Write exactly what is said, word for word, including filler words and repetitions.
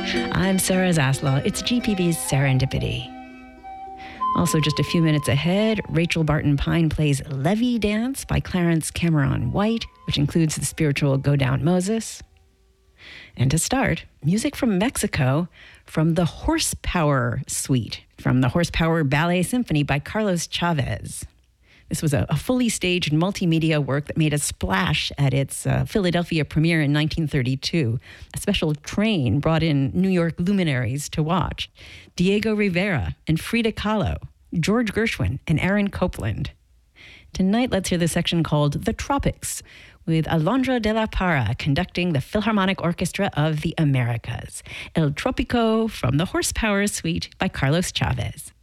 I'm Sarah Zaslow. It's G P B's Serendipity. Also, just a few minutes ahead, Rachel Barton Pine plays Levee Dance by Clarence Cameron White, which includes the spiritual Go Down Moses. And to start, music from Mexico from the Horsepower Suite, from the Horsepower Ballet Symphony by Carlos Chavez. This was a, a fully staged multimedia work that made a splash at its uh, Philadelphia premiere in nineteen thirty-two. A special train brought in New York luminaries to watch. Diego Rivera and Frida Kahlo, George Gershwin and Aaron Copland. Tonight, let's hear the section called The Tropics, with Alondra de la Parra conducting the Philharmonic Orchestra of the Americas. El Tropico from the Horsepower Suite by Carlos Chavez.